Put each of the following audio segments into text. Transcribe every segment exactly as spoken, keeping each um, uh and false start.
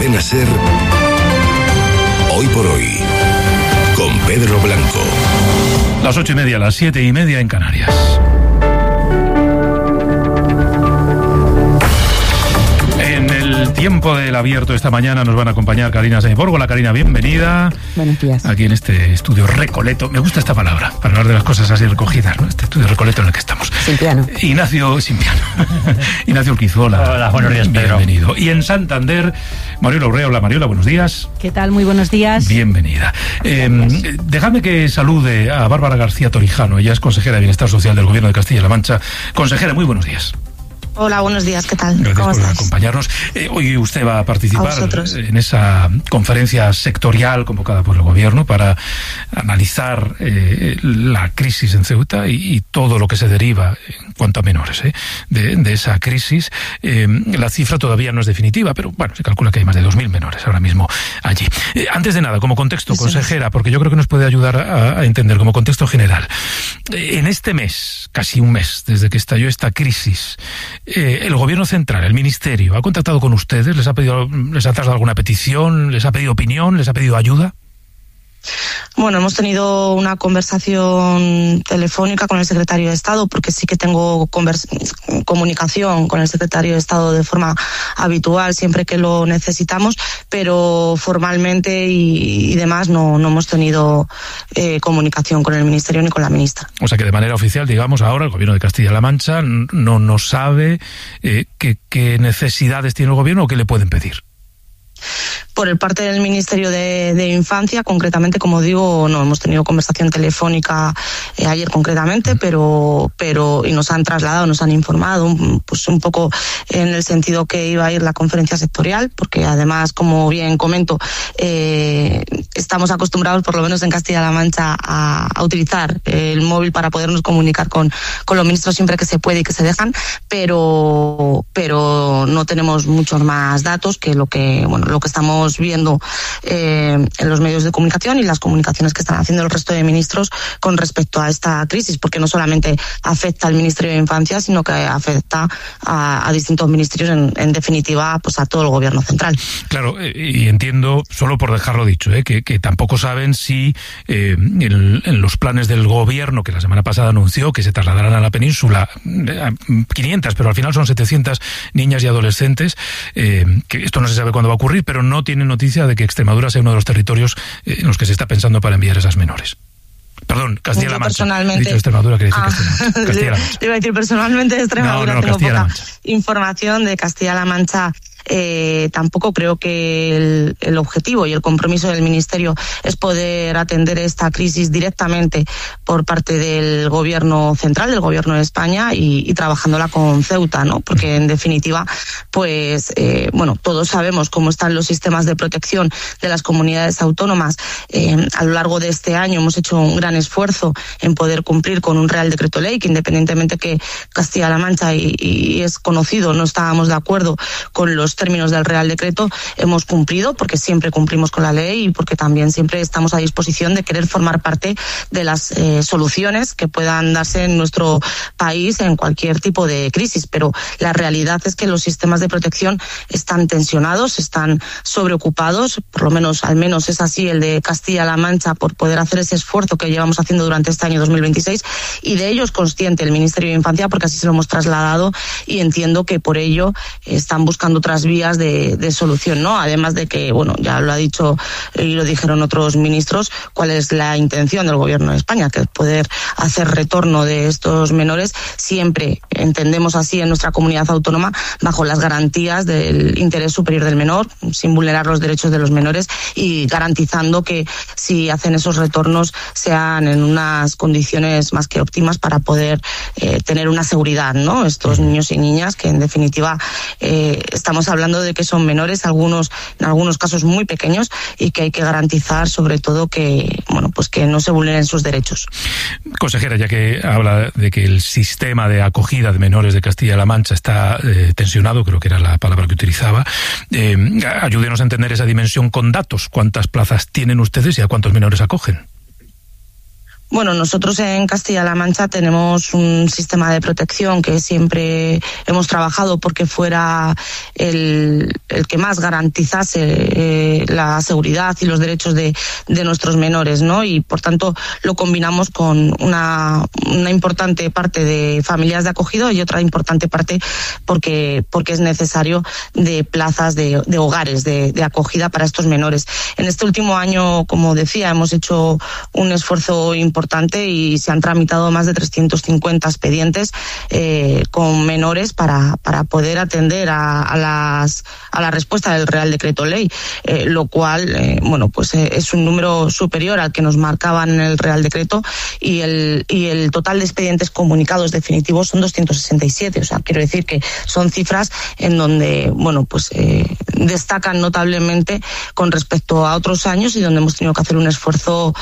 Cadena SER, Hoy por Hoy, con Pedro Blanco. Las ocho y media, las siete y media en Canarias. En el tiempo del abierto esta mañana nos van a acompañar Karina Saiborgo. Hola Karina, bienvenida. Buenos días. Aquí en este estudio recoleto. Me gusta esta palabra, para hablar de las cosas así recogidas, ¿no? Este estudio recoleto en el que estamos. Sin piano. Ignacio, sin piano. Ignacio Urquizuela. Hola, buenos días, Pedro. Bienvenido. Y en Santander, Mariola Urrea. Hola Mariola, buenos días. ¿Qué tal? Muy buenos días. Bienvenida. Eh, dejadme que salude a Bárbara García Torijano. Ella es consejera de Bienestar Social del Gobierno de Castilla-La Mancha. Consejera, muy buenos días. Hola, buenos días, ¿qué tal? Gracias ¿Cómo por estás? acompañarnos. Eh, hoy usted va a participar a en esa conferencia sectorial convocada por el Gobierno para analizar eh, la crisis en Ceuta y, y todo lo que se deriva en cuanto a menores eh, de, de esa crisis. Eh, la cifra todavía no es definitiva, pero bueno, se calcula que hay más de dos mil menores ahora mismo allí. Eh, antes de nada, como contexto, Eso consejera, es. porque yo creo que nos puede ayudar a, a entender como contexto general. Eh, en este mes, casi un mes, desde que estalló esta crisis, Eh, el Gobierno Central, el Ministerio, ¿ha contactado con ustedes? ¿Les ha pedido, les ha trasladado alguna petición? ¿Les ha pedido opinión? ¿Les ha pedido ayuda? Bueno, hemos tenido una conversación telefónica con el secretario de Estado, porque sí que tengo convers- comunicación con el secretario de Estado de forma habitual siempre que lo necesitamos, pero formalmente y, y demás no, no hemos tenido eh, comunicación con el Ministerio ni con la ministra. O sea que de manera oficial, digamos, ahora el Gobierno de Castilla-La Mancha no, no sabe eh, qué, qué necesidades tiene el Gobierno o qué le pueden pedir. Por el parte del Ministerio de, de Infancia, concretamente, como digo, no hemos tenido conversación telefónica eh, ayer concretamente, pero pero y nos han trasladado, nos han informado un, pues un poco en el sentido que iba a ir la conferencia sectorial, porque además, como bien comento, eh, estamos acostumbrados, por lo menos en Castilla-La Mancha, a, a utilizar el móvil para podernos comunicar con, con los ministros siempre que se puede y que se dejan, pero pero no tenemos muchos más datos que lo que bueno lo que estamos viendo eh, en los medios de comunicación y las comunicaciones que están haciendo el resto de ministros con respecto a esta crisis, porque no solamente afecta al Ministerio de Infancia, sino que afecta a, a distintos ministerios, en, en definitiva, pues a todo el Gobierno central. Claro, eh, y entiendo, solo por dejarlo dicho, eh, que, que tampoco saben si eh, en, en los planes del Gobierno, que la semana pasada anunció que se trasladarán a la península eh, quinientas, pero al final son setecientas niñas y adolescentes, eh, que esto no se sabe cuándo va a ocurrir, pero no tienen noticia de que Extremadura sea uno de los territorios en los que se está pensando para enviar esas menores. Perdón, Castilla-La Mancha. Personalmente, he dicho Extremadura, quería decir ah, Castilla-La Mancha. Castilla-La Mancha. Te iba a decir personalmente de Extremadura, no, no, no, tengo poca Mancha. información de Castilla-La Mancha. Eh, tampoco creo que el, el objetivo y el compromiso del Ministerio es poder atender esta crisis directamente por parte del Gobierno central, del Gobierno de España y, y trabajándola con Ceuta, ¿no? Porque en definitiva, pues, eh, bueno, todos sabemos cómo están los sistemas de protección de las comunidades autónomas. Eh, a lo largo de este año hemos hecho un gran esfuerzo en poder cumplir con un Real Decreto Ley que, independientemente que Castilla-La Mancha y, y es conocido, no estábamos de acuerdo con los términos del Real Decreto, hemos cumplido porque siempre cumplimos con la ley y porque también siempre estamos a disposición de querer formar parte de las eh, soluciones que puedan darse en nuestro país en cualquier tipo de crisis, pero la realidad es que los sistemas de protección están tensionados, están sobreocupados, por lo menos, al menos es así el de Castilla-La Mancha, por poder hacer ese esfuerzo que llevamos haciendo durante este año dos mil veintiséis, y de ello es consciente el Ministerio de Infancia porque así se lo hemos trasladado y entiendo que por ello están buscando otras vías de, de solución, ¿no? Además de que, bueno, ya lo ha dicho y lo dijeron otros ministros, cuál es la intención del Gobierno de España, que es poder hacer retorno de estos menores, siempre entendemos así en nuestra comunidad autónoma, bajo las garantías del interés superior del menor, sin vulnerar los derechos de los menores y garantizando que si hacen esos retornos sean en unas condiciones más que óptimas para poder eh, tener una seguridad, ¿no? Estos niños y niñas que en definitiva eh, estamos hablando de que son menores, algunos en algunos casos muy pequeños, y que hay que garantizar sobre todo que, bueno, pues que no se vulneren sus derechos. Consejera, ya que habla de que el sistema de acogida de menores de Castilla-La Mancha está eh, tensionado, creo que era la palabra que utilizaba, eh, ayúdenos a entender esa dimensión con datos. ¿Cuántas plazas tienen ustedes y a cuántos menores acogen? Bueno, nosotros en Castilla-La Mancha tenemos un sistema de protección que siempre hemos trabajado porque fuera el, el que más garantizase eh, la seguridad y los derechos de, de nuestros menores, ¿no? Y por tanto lo combinamos con una, una importante parte de familias de acogida y otra importante parte porque, porque es necesario de plazas de, de hogares de, de acogida para estos menores. En este último año, como decía, hemos hecho un esfuerzo importante y se han tramitado más de trescientos cincuenta expedientes eh, con menores para, para poder atender a, a, las, a la respuesta del Real Decreto Ley, eh, lo cual eh, bueno, pues eh, es un número superior al que nos marcaban en el Real Decreto y el, y el total de expedientes comunicados definitivos son doscientos sesenta y siete. O sea, quiero decir que son cifras en donde bueno, pues eh, destacan notablemente con respecto a otros años y donde hemos tenido que hacer un esfuerzo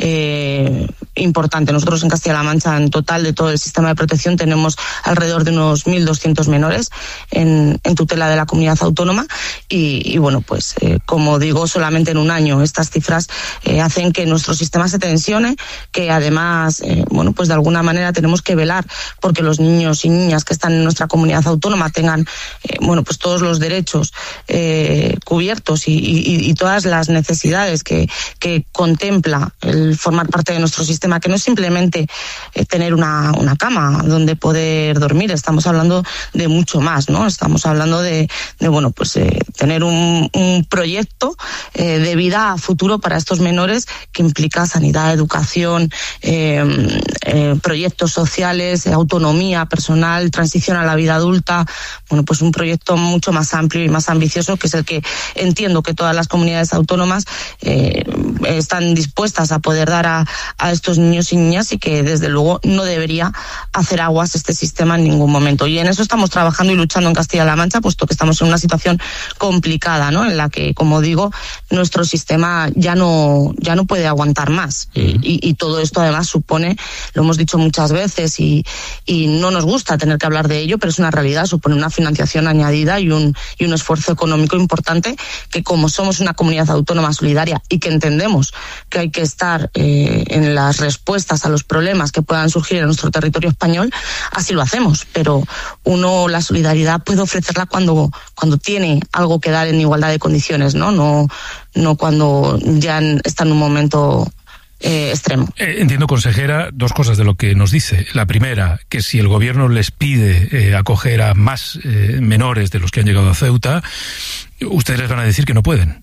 eh, importante. Nosotros en Castilla-La Mancha, en total de todo el sistema de protección, tenemos alrededor de unos mil doscientos menores en, en tutela de la comunidad autónoma y, y bueno, pues eh, como digo, solamente en un año estas cifras eh, hacen que nuestro sistema se tensione, que además, eh, bueno, pues de alguna manera tenemos que velar porque los niños y niñas que están en nuestra comunidad autónoma tengan, eh, bueno, pues todos los derechos eh, cubiertos y, y, y todas las necesidades que, que contempla el formar parte de nuestro sistema, que no es simplemente eh, tener una, una cama donde poder dormir, estamos hablando de mucho más, ¿no? Estamos hablando de, de bueno, pues eh, tener un, un proyecto eh, de vida a futuro para estos menores que implica sanidad, educación, eh, eh, proyectos sociales, autonomía personal, transición a la vida adulta, bueno, pues un proyecto mucho más amplio y más ambicioso, que es el que entiendo que todas las comunidades autónomas eh, están dispuestas a poder dar a, a estos niños y niñas y que desde luego no debería hacer aguas este sistema en ningún momento. Y en eso estamos trabajando y luchando en Castilla-La Mancha, puesto que estamos en una situación complicada, ¿no? En la que, como digo, nuestro sistema ya no, ya no puede aguantar más. Uh-huh. Y, y todo esto además supone, lo hemos dicho muchas veces y, y no nos gusta tener que hablar de ello, pero es una realidad, supone una financiación añadida y un, y un esfuerzo económico importante que, como somos una comunidad autónoma solidaria y que entendemos que hay que estar eh, en las respuestas a los problemas que puedan surgir en nuestro territorio español, así lo hacemos, pero uno la solidaridad puede ofrecerla cuando, cuando tiene algo que dar en igualdad de condiciones, ¿no? No, no cuando ya está en un momento eh, extremo. Eh, entiendo, consejera, dos cosas de lo que nos dice. La primera, que si el gobierno les pide eh, acoger a más eh, menores de los que han llegado a Ceuta, ustedes les van a decir que no pueden.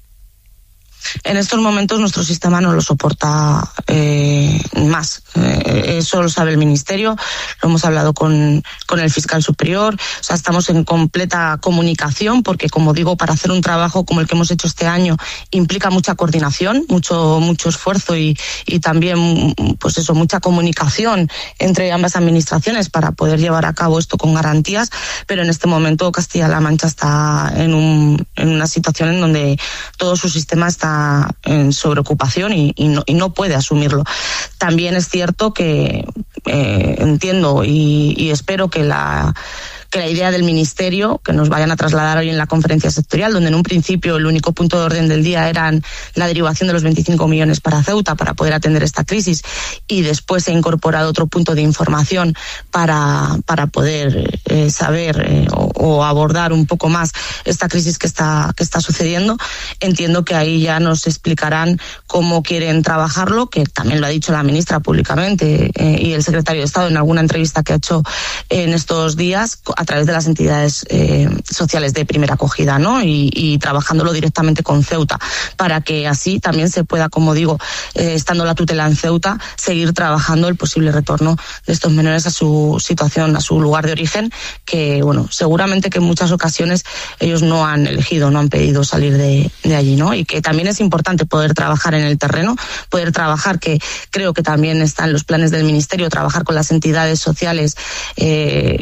En estos momentos nuestro sistema no lo soporta eh, más. Eh, eso lo sabe el Ministerio, lo hemos hablado con, con el fiscal superior. O sea, estamos en completa comunicación porque, como digo, para hacer un trabajo como el que hemos hecho este año implica mucha coordinación, mucho mucho esfuerzo y, y también, pues eso, mucha comunicación entre ambas administraciones para poder llevar a cabo esto con garantías. Pero en este momento Castilla-La Mancha está en, un, en una situación en donde todo su sistema está en sobreocupación y, y, no, y no puede asumirlo. También es cierto que eh, entiendo y, y espero que la que la idea del Ministerio, que nos vayan a trasladar hoy en la conferencia sectorial, donde en un principio el único punto de orden del día eran la derivación de los veinticinco millones para Ceuta para poder atender esta crisis, y después se ha incorporado otro punto de información para, para poder eh, saber eh, o, o abordar un poco más esta crisis que está, que está sucediendo. Entiendo que ahí ya nos explicarán cómo quieren trabajarlo, que también lo ha dicho la ministra públicamente eh, y el secretario de Estado en alguna entrevista que ha hecho en estos días, a través de las entidades eh, sociales de primera acogida, ¿no? Y, y trabajándolo directamente con Ceuta, para que así también se pueda, como digo, eh, estando la tutela en Ceuta, seguir trabajando el posible retorno de estos menores a su situación, a su lugar de origen, que, bueno, seguramente que en muchas ocasiones ellos no han elegido, no han pedido salir de, de allí, ¿no? Y que también es importante poder trabajar en el terreno, poder trabajar, que creo que también está en los planes del Ministerio, trabajar con las entidades sociales eh,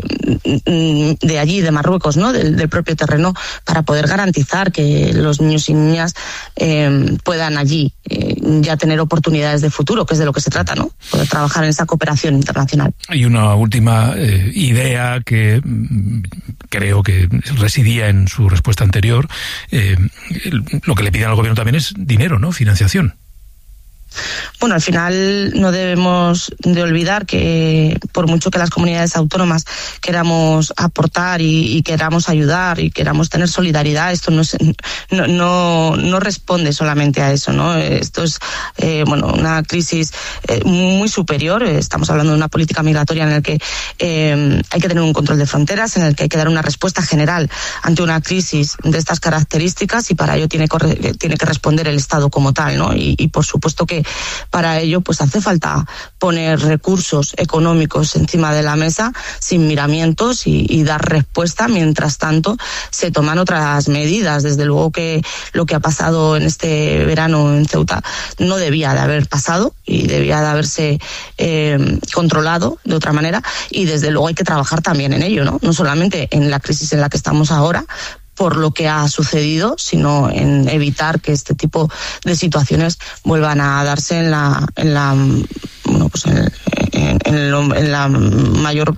de allí, de Marruecos, ¿no? Del, del propio terreno, para poder garantizar que los niños y niñas eh, puedan allí eh, ya tener oportunidades de futuro, que es de lo que se trata, ¿no? Poder trabajar en esa cooperación internacional. Y una última eh, idea que mm, creo que residía en su respuesta anterior, eh, lo que le piden al gobierno también es dinero, ¿no? Financiación. Bueno, al final no debemos de olvidar que por mucho que las comunidades autónomas queramos aportar y, y queramos ayudar y queramos tener solidaridad, esto no, es, no, no, no responde solamente a eso, ¿no? Esto es eh, bueno, una crisis eh, muy superior. Estamos hablando de una política migratoria en la que eh, hay que tener un control de fronteras, en el que hay que dar una respuesta general ante una crisis de estas características, y para ello tiene, tiene que responder el Estado como tal, ¿no? Y, y por supuesto que para ello pues hace falta poner recursos económicos encima de la mesa sin miramientos y, y dar respuesta. Mientras tanto se toman otras medidas. Desde luego que lo que ha pasado en este verano en Ceuta no debía de haber pasado y debía de haberse eh, controlado de otra manera, y desde luego hay que trabajar también en ello, ¿no? No solamente en la crisis en la que estamos ahora por lo que ha sucedido, sino en evitar que este tipo de situaciones vuelvan a darse en la en la bueno pues en, en, en, lo, en la mayor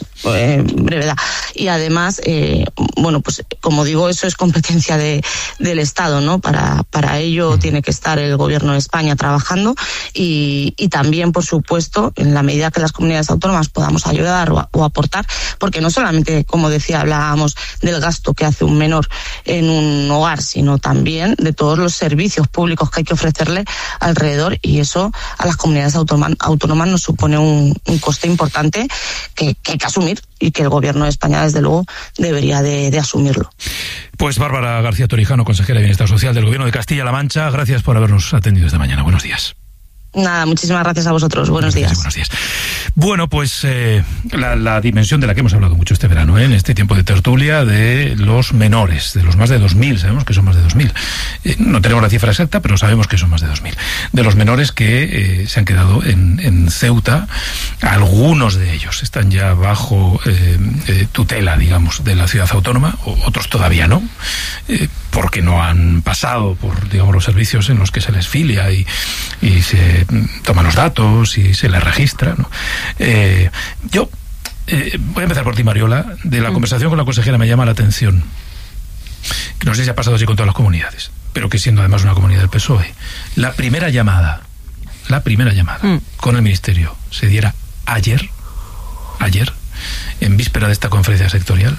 eh, brevedad. Y además eh, bueno pues como digo, eso es competencia de del Estado, ¿no? Para para ello tiene que estar el Gobierno de España trabajando, y, y también por supuesto en la medida que las comunidades autónomas podamos ayudar o, o aportar, porque no solamente, como decía, hablábamos del gasto que hace un menor en un hogar, sino también de todos los servicios públicos que hay que ofrecerle alrededor, y eso a las comunidades autónomas, autónomas nos supone un, un coste importante que, que hay que asumir, y que el Gobierno de España desde luego debería de, de asumirlo. Pues Bárbara García Torijano, consejera de Bienestar Social del Gobierno de Castilla-La Mancha, gracias por habernos atendido esta mañana. Buenos días. Nada, muchísimas gracias a vosotros. Buenos días. Buenos días. Bueno, pues eh, la, la dimensión de la que hemos hablado mucho este verano, ¿eh? En este tiempo de tertulia, de los menores, de los más de dos mil, sabemos que son más de dos mil. Eh, no tenemos la cifra exacta, pero sabemos que son más de dos mil. De los menores que eh, se han quedado en, en Ceuta, algunos de ellos están ya bajo eh, eh, tutela, digamos, de la ciudad autónoma, otros todavía no. Eh, porque no han pasado por, digamos, los servicios en los que se les filia y, y se toman los datos y se les registra, ¿no? Eh, yo eh, voy a empezar por ti, Mariola. De la mm. conversación con la consejera me llama la atención, que no sé si ha pasado así con todas las comunidades, pero que siendo además una comunidad del P S O E, la primera llamada, la primera llamada mm. con el Ministerio se diera ayer, ayer, en víspera de esta conferencia sectorial,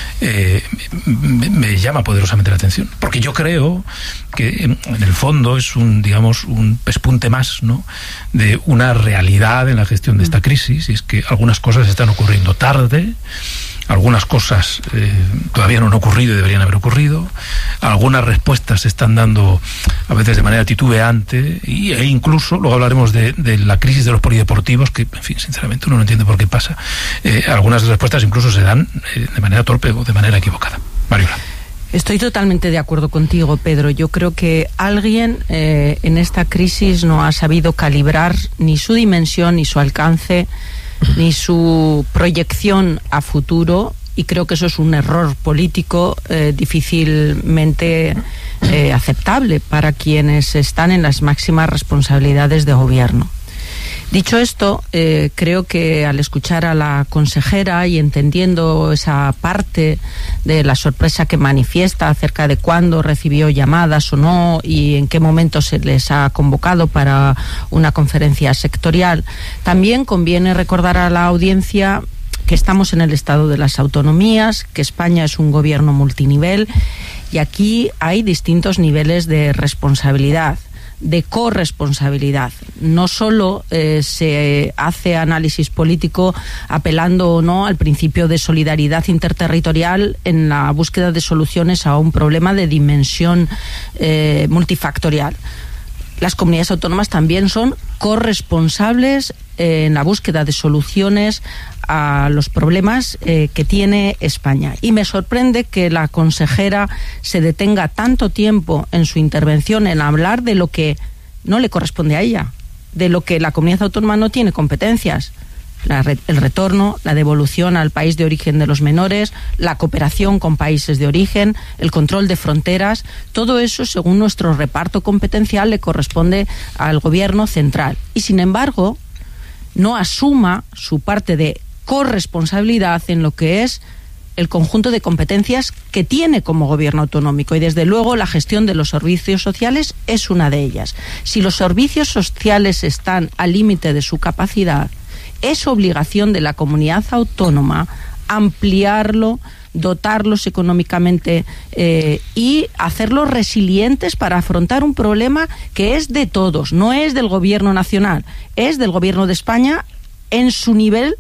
eh, me, me llama poderosamente la atención, porque yo creo que en, en el fondo es un, digamos, un pespunte más, ¿no?, de una realidad en la gestión de esta crisis, y es que algunas cosas están ocurriendo tarde, algunas cosas eh, todavía no han ocurrido y deberían haber ocurrido, algunas respuestas se están dando a veces de manera titubeante, y, e incluso, luego hablaremos de, de la crisis de los polideportivos, que, en fin, sinceramente uno no entiende por qué pasa. Eh, algunas respuestas incluso se dan eh, de manera torpe o de manera equivocada. Mariola. Estoy totalmente de acuerdo contigo, Pedro. Yo creo que alguien eh, en esta crisis no ha sabido calibrar ni su dimensión, ni su alcance, ni su proyección a futuro, y creo que eso es un error político eh, difícilmente eh, aceptable para quienes están en las máximas responsabilidades de gobierno. Dicho esto, eh, creo que al escuchar a la consejera y entendiendo esa parte de la sorpresa que manifiesta acerca de cuándo recibió llamadas o no y en qué momento se les ha convocado para una conferencia sectorial, también conviene recordar a la audiencia que estamos en el estado de las autonomías, que España es un gobierno multinivel, y aquí hay distintos niveles de responsabilidad, de corresponsabilidad. No solo eh, se hace análisis político apelando o no al principio de solidaridad interterritorial en la búsqueda de soluciones a un problema de dimensión eh, multifactorial. Las comunidades autónomas también son corresponsables eh, en la búsqueda de soluciones a los problemas eh, que tiene España. Y me sorprende que la consejera se detenga tanto tiempo en su intervención en hablar de lo que no le corresponde a ella, de lo que la comunidad autónoma no tiene competencias. La re- el retorno, la devolución al país de origen de los menores, la cooperación con países de origen, el control de fronteras, todo eso, según nuestro reparto competencial, le corresponde al gobierno central. Y sin embargo, no asuma su parte de corresponsabilidad en lo que es el conjunto de competencias que tiene como gobierno autonómico, y desde luego la gestión de los servicios sociales es una de ellas. Si los servicios sociales están al límite de su capacidad, es obligación de la comunidad autónoma ampliarlo, dotarlos económicamente eh, y hacerlos resilientes para afrontar un problema que es de todos, no es del gobierno nacional, es del gobierno de España en su nivel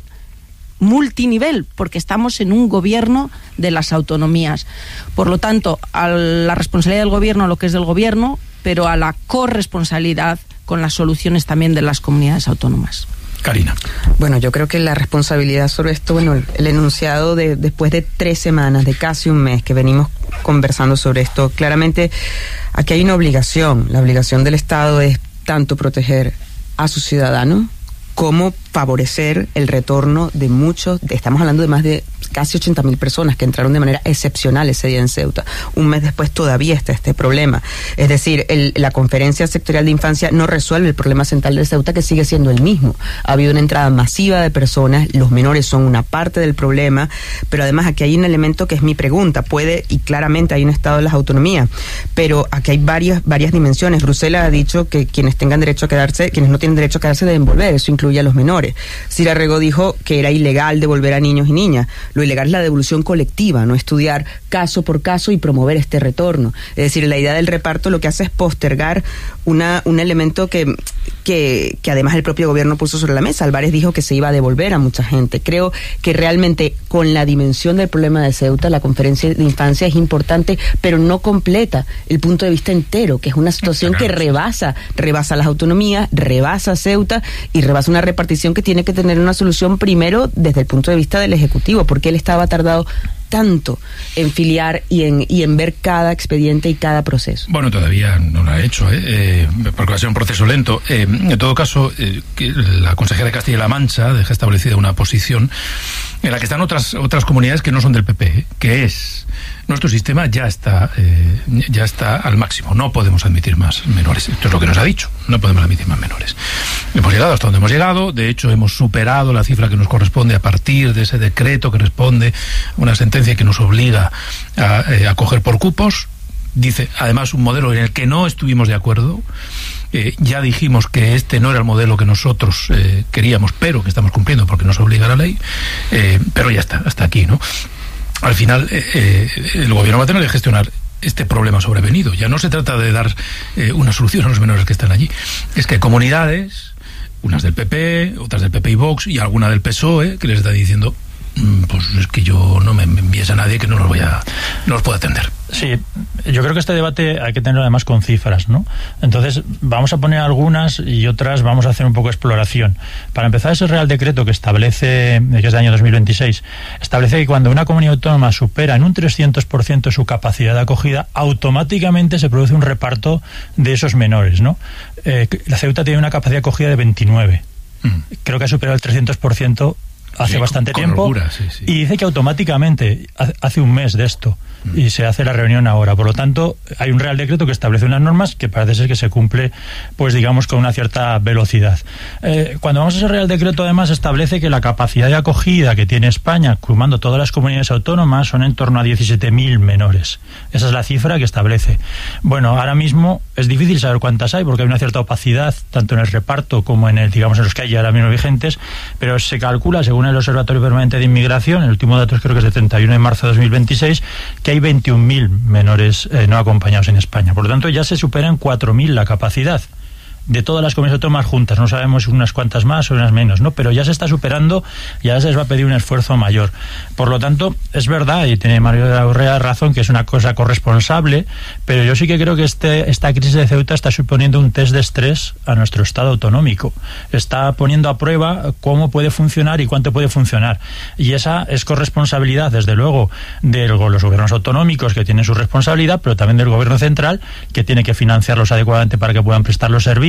multinivel, porque estamos en un gobierno de las autonomías. Por lo tanto, a la responsabilidad del gobierno, a lo que es del gobierno, pero a la corresponsabilidad con las soluciones también de las comunidades autónomas. Karina. Bueno, yo creo que la responsabilidad sobre esto, bueno, el, el enunciado de después de tres semanas, de casi un mes que venimos conversando sobre esto, claramente aquí hay una obligación. La obligación del Estado es tanto proteger a sus ciudadanos como favorecer el retorno de muchos, de, estamos hablando de más de casi ochenta mil personas que entraron de manera excepcional ese día en Ceuta. Un mes después todavía está este problema. Es decir, el, la conferencia sectorial de infancia no resuelve el problema central de Ceuta, que sigue siendo el mismo. Ha habido una entrada masiva de personas, los menores son una parte del problema, pero además aquí hay un elemento que es mi pregunta. Puede, y claramente hay un estado de las autonomías, pero aquí hay varias, varias dimensiones. Bruselas ha dicho que quienes tengan derecho a quedarse, quienes no tienen derecho a quedarse deben volver. Eso incluye a los menores. Cira Rego dijo que era ilegal devolver a niños y niñas. Lo ilegal es la devolución colectiva, no estudiar caso por caso y promover este retorno. Es decir, la idea del reparto lo que hace es postergar una, un elemento que, que, que además el propio gobierno puso sobre la mesa. Álvarez dijo que se iba a devolver a mucha gente. Creo que realmente con la dimensión del problema de Ceuta, la conferencia de infancia es importante, pero no completa el punto de vista entero, que es una situación que rebasa, rebasa las autonomías, rebasa Ceuta y rebasa una repartición que tiene que tener una solución primero desde el punto de vista del Ejecutivo, porque él estaba tardado tanto en filiar y en, y en ver cada expediente y cada proceso. Bueno, todavía no lo ha hecho, ¿eh? Eh, porque va a ser un proceso lento. Eh, en todo caso, eh, que la consejera de Castilla-La Mancha deja establecida una posición en la que están otras otras comunidades que no son del P P, ¿eh? Que es: nuestro sistema ya está eh, ya está al máximo, no podemos admitir más menores. Esto es lo que nos ha dicho, no podemos admitir más menores. Hemos llegado hasta donde hemos llegado, de hecho hemos superado la cifra que nos corresponde a partir de ese decreto que responde a una sentencia que nos obliga a, eh, a coger por cupos. Dice además un modelo en el que no estuvimos de acuerdo. Eh, ya dijimos que este no era el modelo que nosotros eh, queríamos, pero que estamos cumpliendo porque nos obliga la ley, eh, pero ya está, hasta aquí, ¿no? Al final eh, eh, el gobierno va a tener que gestionar este problema sobrevenido. Ya no se trata de dar eh, una solución a los menores que están allí, es que hay comunidades, unas del P P, otras del P P y Vox y alguna del P S O E, que les está diciendo: pues es que yo no me envíes a nadie que no los voy a, no los puedo atender. Sí, yo creo que este debate hay que tenerlo además con cifras, ¿no? Entonces vamos a poner algunas y otras vamos a hacer un poco de exploración. Para empezar, ese Real Decreto que establece, que es del año dos mil veintiséis, establece que cuando una comunidad autónoma supera en un trescientos por ciento su capacidad de acogida, automáticamente se produce un reparto de esos menores, ¿no? Eh, la Ceuta tiene una capacidad de acogida de veintinueve. Mm. Creo que ha superado el trescientos por ciento hace sí, bastante con, tiempo, con locura, sí, sí. Y dice que automáticamente, hace un mes de esto, mm. y se hace la reunión ahora. Por lo tanto, hay un Real Decreto que establece unas normas que parece ser que se cumple, pues digamos, con una cierta velocidad. Eh, cuando vamos a ese Real Decreto, además, establece que la capacidad de acogida que tiene España, sumando todas las comunidades autónomas, son en torno a diecisiete mil menores. Esa es la cifra que establece. Bueno, ahora mismo es difícil saber cuántas hay, porque hay una cierta opacidad, tanto en el reparto como en el, digamos, en los que hay ahora mismo vigentes, pero se calcula, según el Observatorio Permanente de Inmigración, el último dato creo que es de treinta y uno de marzo de dos mil veintiséis, que hay veintiún mil menores eh, no acompañados en España. Por lo tanto, ya se superan cuatro mil la capacidad de todas las comunidades autónomas juntas. No sabemos unas cuantas más o unas menos, ¿no? Pero ya se está superando y ahora se les va a pedir un esfuerzo mayor. Por lo tanto, es verdad, y tiene Mario de la Urrea razón, que es una cosa corresponsable, pero yo sí que creo que este, esta crisis de Ceuta está suponiendo un test de estrés a nuestro Estado autonómico. Está poniendo a prueba cómo puede funcionar y cuánto puede funcionar. Y esa es corresponsabilidad, desde luego, de los gobiernos autonómicos, que tienen su responsabilidad, pero también del gobierno central, que tiene que financiarlos adecuadamente para que puedan prestar los servicios,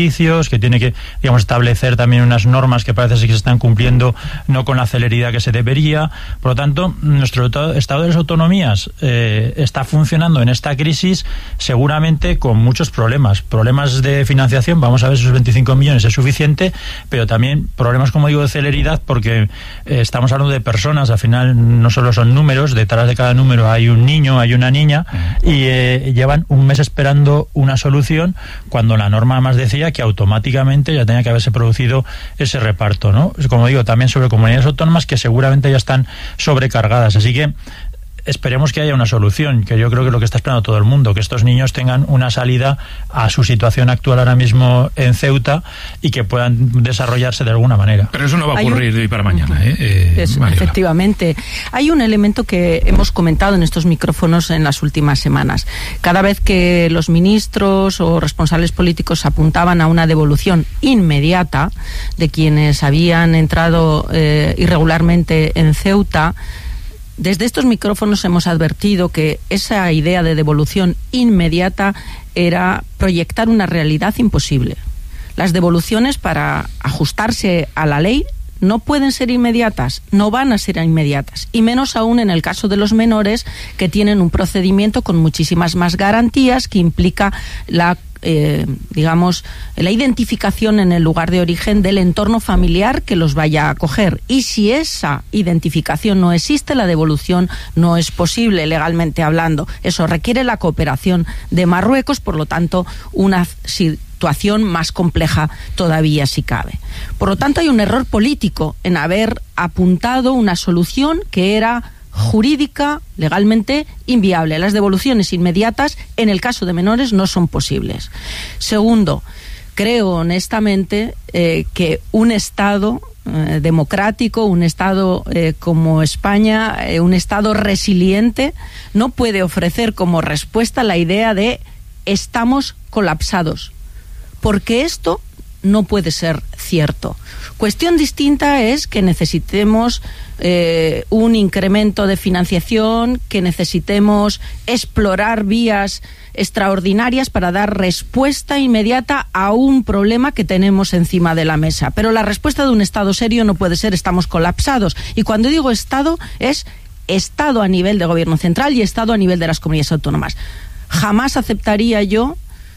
servicios, que tiene que, digamos, establecer también unas normas que parece que se están cumpliendo no con la celeridad que se debería. Por lo tanto, nuestro Estado de las Autonomías eh, está funcionando en esta crisis seguramente con muchos problemas. Problemas de financiación, vamos a ver si esos veinticinco millones es suficiente, pero también problemas, como digo, de celeridad, porque eh, estamos hablando de personas, al final no solo son números, detrás de cada número hay un niño, hay una niña, y eh, llevan un mes esperando una solución, cuando la norma más decía que automáticamente ya tenía que haberse producido ese reparto, ¿no? Como digo, también sobre comunidades autónomas que seguramente ya están sobrecargadas, así que esperemos que haya una solución, que yo creo que es lo que está esperando todo el mundo, que estos niños tengan una salida a su situación actual ahora mismo en Ceuta y que puedan desarrollarse de alguna manera. Pero eso no va a ocurrir de hoy para mañana, uh-huh. ¿eh? eh eso, efectivamente. Hay un elemento que hemos comentado en estos micrófonos en las últimas semanas. Cada vez que los ministros o responsables políticos apuntaban a una devolución inmediata de quienes habían entrado eh, irregularmente en Ceuta, desde estos micrófonos hemos advertido que esa idea de devolución inmediata era proyectar una realidad imposible. Las devoluciones, para ajustarse a la ley, no pueden ser inmediatas, no van a ser inmediatas, y menos aún en el caso de los menores, que tienen un procedimiento con muchísimas más garantías, que implica la Eh, digamos, la identificación en el lugar de origen del entorno familiar que los vaya a acoger. Y si esa identificación no existe, la devolución no es posible legalmente hablando. Eso requiere la cooperación de Marruecos, por lo tanto, una situación más compleja todavía si cabe. Por lo tanto, hay un error político en haber apuntado una solución que era jurídica, legalmente inviable. Las devoluciones inmediatas en el caso de menores no son posibles. Segundo, creo honestamente eh, que un Estado eh, democrático, un Estado eh, como España, eh, un Estado resiliente, no puede ofrecer como respuesta la idea de estamos colapsados, porque esto no puede ser cierto. Cuestión distinta es que necesitemos eh, un incremento de financiación, que necesitemos explorar vías extraordinarias para dar respuesta inmediata a un problema que tenemos encima de la mesa. Pero la respuesta de un Estado serio no puede ser estamos colapsados. Y cuando digo Estado, es Estado a nivel de Gobierno central y Estado a nivel de las comunidades autónomas. Jamás aceptaría yo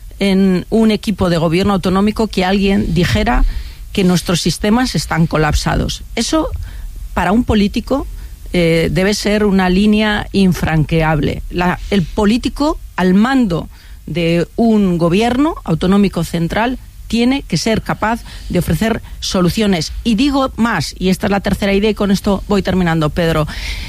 en un equipo de gobierno autonómico que alguien dijera que nuestros sistemas están colapsados. Eso, para un político, eh, debe ser una línea infranqueable. La, el político, al mando de un gobierno autonómico central, tiene que ser capaz de ofrecer soluciones. Y digo más, y esta es la tercera idea, y con esto voy terminando, Pedro.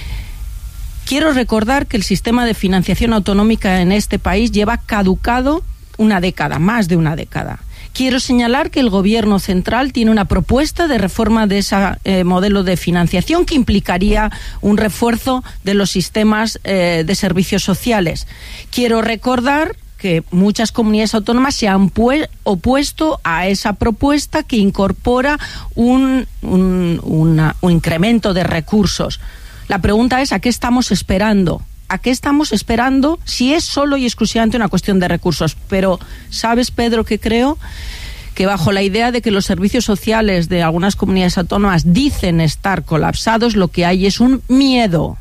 Quiero recordar que el sistema de financiación autonómica en este país lleva caducado una década, más de una década. Quiero señalar que el Gobierno central tiene una propuesta de reforma de ese eh, modelo de financiación que implicaría un refuerzo de los sistemas eh, de servicios sociales. Quiero recordar que muchas comunidades autónomas se han opuesto a esa propuesta que incorpora un, un, una, un incremento de recursos. La pregunta es, ¿a qué estamos esperando? ¿A qué estamos esperando si es solo y exclusivamente una cuestión de recursos? Pero, ¿sabes, Pedro, que creo? Que bajo la idea de que los servicios sociales de algunas comunidades autónomas dicen estar colapsados, lo que hay es un miedo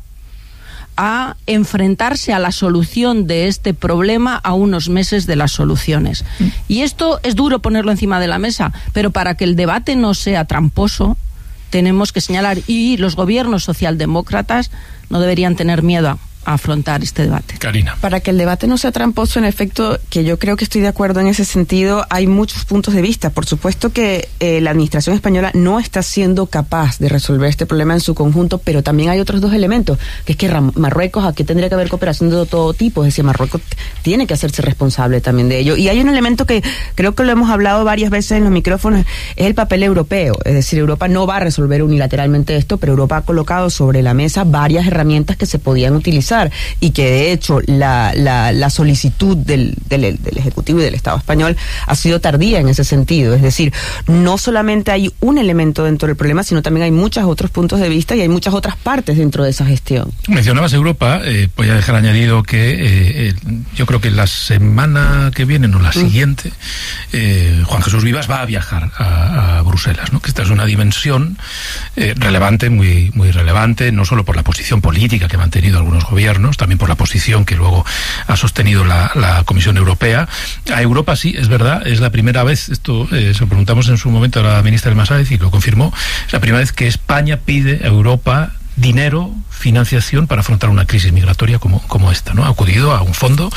a enfrentarse a la solución de este problema a unos meses de las soluciones. Y esto es duro ponerlo encima de la mesa, pero para que el debate no sea tramposo, tenemos que señalar, y los gobiernos socialdemócratas no deberían tener miedo a a afrontar este debate. Karina. Para que el debate no sea tramposo, en efecto, que yo creo que estoy de acuerdo en ese sentido, hay muchos puntos de vista. Por supuesto que eh, la administración española no está siendo capaz de resolver este problema en su conjunto, pero también hay otros dos elementos, que es que Marruecos, aquí tendría que haber cooperación de todo tipo, es decir, Marruecos tiene que hacerse responsable también de ello. Y hay un elemento que creo que lo hemos hablado varias veces en los micrófonos, es el papel europeo. Es decir, Europa no va a resolver unilateralmente esto, pero Europa ha colocado sobre la mesa varias herramientas que se podían utilizar. avanzar, y que de hecho la, la, la solicitud del, del, del Ejecutivo y del Estado español ha sido tardía en ese sentido. Es decir, no solamente hay un elemento dentro del problema, sino también hay muchos otros puntos de vista y hay muchas otras partes dentro de esa gestión. Mencionabas Europa, eh, voy a dejar añadido que eh, eh, yo creo que la semana que viene, no la siguiente, eh, Juan Jesús Vivas va a viajar a, a Bruselas, ¿no? Que esta es una dimensión eh, relevante, muy, muy relevante, no solo por la posición política que han mantenido algunos gobiernos, también por la posición que luego ha sostenido la, la Comisión Europea. A Europa sí, es verdad, es la primera vez, esto eh, se lo preguntamos en su momento a la ministra del Masáez y lo confirmó, es la primera vez que España pide a Europa dinero, financiación para afrontar una crisis migratoria como, como esta, ¿no? Ha acudido a un fondo,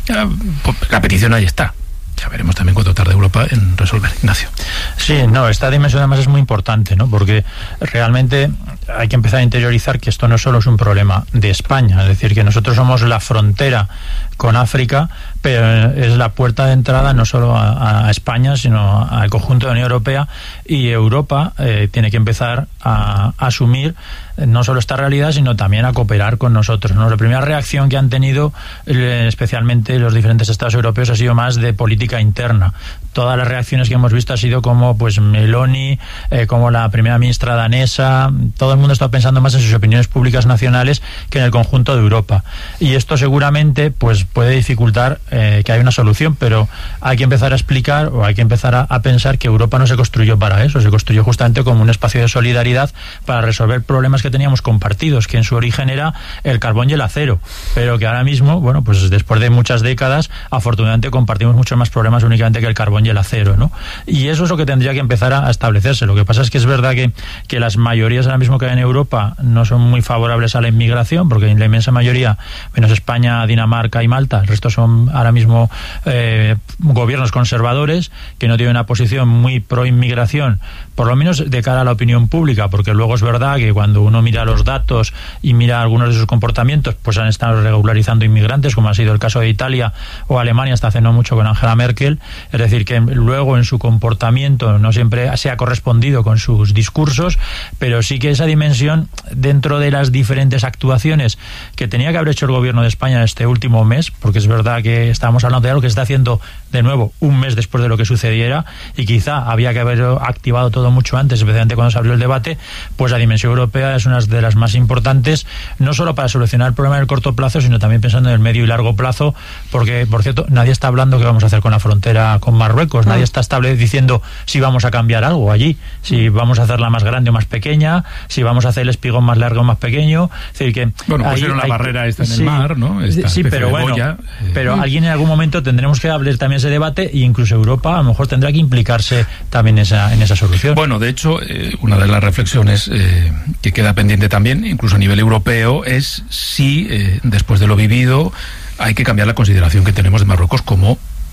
la petición ahí está. Ya veremos también cuánto tarda Europa en resolver. Ignacio. Sí, no, esta dimensión además es muy importante, ¿no? Porque realmente hay que empezar a interiorizar que esto no solo es un problema de España, es decir, que nosotros somos la frontera con África, pero es la puerta de entrada no solo a, a España, sino al conjunto de la Unión Europea, y Europa eh, tiene que empezar a, a asumir no solo esta realidad, sino también a cooperar con nosotros, ¿no? La primera reacción que han tenido, eh, especialmente los diferentes estados europeos, ha sido más de política interna. Todas las reacciones que hemos visto ha sido como pues Meloni, eh, como la primera ministra danesa. Todo el mundo está pensando más en sus opiniones públicas nacionales que en el conjunto de Europa. Y esto seguramente pues puede dificultar eh, que haya una solución, pero hay que empezar a explicar o hay que empezar a, a pensar que Europa no se construyó para eso, se construyó justamente como un espacio de solidaridad para resolver problemas que teníamos compartidos, que en su origen era el carbón y el acero, pero que ahora mismo, bueno, pues después de muchas décadas, afortunadamente compartimos muchos más problemas únicamente que el carbón y el acero, ¿no? Y eso es lo que tendría que empezar a, a establecerse. Lo que pasa es que es verdad que, que las mayorías ahora mismo que hay en Europa no son muy favorables a la inmigración, porque la inmensa mayoría, menos España, Dinamarca y Malta, el resto son ahora mismo eh, gobiernos conservadores que no tienen una posición muy pro inmigración, por lo menos de cara a la opinión pública, porque luego es verdad que cuando uno mira los datos y mira algunos de sus comportamientos, pues han estado regularizando inmigrantes, como ha sido el caso de Italia o Alemania hasta hace no mucho con Angela Merkel. Es decir, que luego en su comportamiento no siempre se ha correspondido con sus discursos, pero sí que esa dimensión dentro de las diferentes actuaciones que tenía que haber hecho el gobierno de España este último mes, porque es verdad que estamos hablando de algo que se está haciendo de nuevo un mes después de lo que sucediera, y quizá había que haber activado todo mucho antes, especialmente cuando se abrió el debate. Pues la dimensión europea es una de las más importantes, no solo para solucionar el problema en el corto plazo, sino también pensando en el medio y largo plazo, porque, por cierto, nadie está hablando qué vamos a hacer con la frontera con Marruecos, nadie está estable diciendo si vamos a cambiar algo allí, si vamos a hacerla más grande o más pequeña, si vamos a hacer el espigón más largo o más pequeño. Es decir, que bueno, pusieron la barrera esta en sí, el mar, ¿no? Esta sí, pero bueno, boya, eh, pero eh. alguien en algún momento tendremos que abrir también ese debate, e incluso Europa a lo mejor tendrá que implicarse también esa, en esa solución. Bueno, de hecho, eh, una de las reflexiones eh, que queda pendiente también, incluso a nivel europeo, es si eh, después de lo vivido hay que cambiar la consideración que tenemos de Marruecos como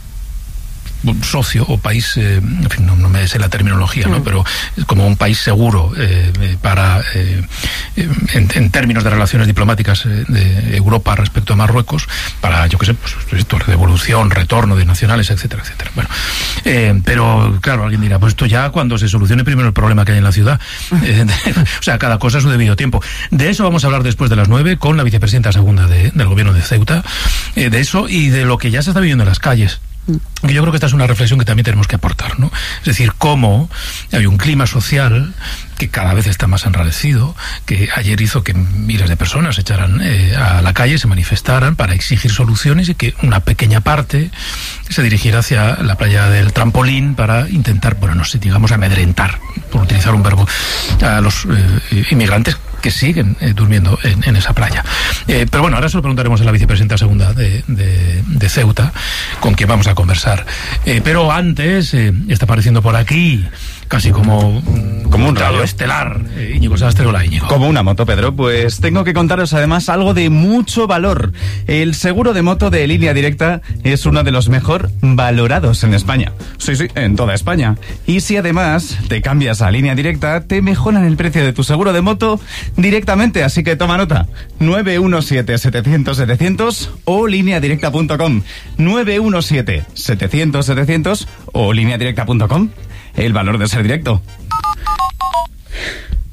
un socio o país, eh, en fin, no, no me sé la terminología, ¿no? Pero como un país seguro eh, para, eh, en, en términos de relaciones diplomáticas eh, de Europa respecto a Marruecos, para, yo qué sé, pues esto, devolución, retorno de nacionales, etcétera, etcétera. Bueno, eh, pero claro, alguien dirá, pues esto ya cuando se solucione primero el problema que hay en la ciudad. Eh, de, o sea, cada cosa a su debido tiempo. De eso vamos a hablar después de las nueve con la vicepresidenta segunda de, del gobierno de Ceuta, eh, de eso y de lo que ya se está viviendo en las calles. Que yo creo que esta es una reflexión que también tenemos que aportar, ¿no? Es decir, cómo hay un clima social que cada vez está más enrarecido, que ayer hizo que miles de personas se echaran eh, a la calle, se manifestaran para exigir soluciones, y que una pequeña parte se dirigiera hacia la playa del Trampolín para intentar, bueno, no sé, digamos, amedrentar, por utilizar un verbo, a los eh, inmigrantes que siguen eh, durmiendo en, en esa playa. Eh, pero bueno, ahora se lo preguntaremos a la vicepresidenta segunda de, de, de Ceuta, con quien vamos a conversar. Eh, pero antes, eh, está apareciendo por aquí, casi como, como un rayo estelar, eh, Íñigo Sastre. Hola, Íñigo. Como una moto, Pedro. Pues tengo que contaros además algo de mucho valor. El seguro de moto de Línea Directa es uno de los mejor valorados en España. Sí, sí, en toda España. Y si además te cambias a Línea Directa, te mejoran el precio de tu seguro de moto directamente. Así que toma nota. nueve uno siete, setecientos, setecientos o línea directa punto com. nueve uno siete, setecientos, setecientos o línea directa punto com. El valor de ser directo.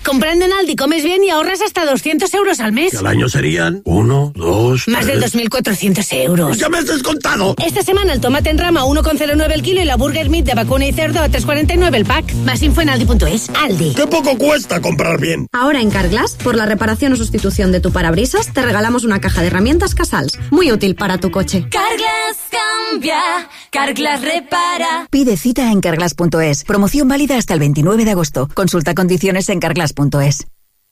Comprando en Aldi comes bien y ahorras hasta doscientos euros al mes. Que al año serían uno, dos, Más de dos mil cuatrocientos euros. ¡Ya me has descontado! Esta semana el tomate en rama a uno coma cero nueve el kilo y la burger meat de vacuna y cerdo a tres coma cuarenta y nueve el pack. Más info en aldi punto es. Aldi. ¡Qué poco cuesta comprar bien! Ahora en Carglass, por la reparación o sustitución de tu parabrisas, te regalamos una caja de herramientas Casals. Muy útil para tu coche. Carglass cambia, Carglass repara. Pide cita en carglass punto es. Promoción válida hasta el veintinueve de agosto. Consulta condiciones en carglass punto es.